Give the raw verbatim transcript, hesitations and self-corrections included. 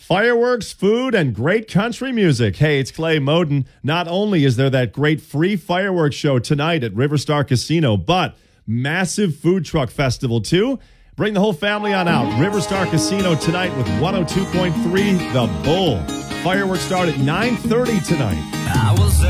Fireworks, food, and great country music. Hey, it's Clay Moden. Not only is there that great free fireworks show tonight at Riverstar Casino, but massive food truck festival too. Bring the whole family on out. Riverstar Casino tonight with one oh two point three The Bull. Fireworks start at nine thirty tonight. I was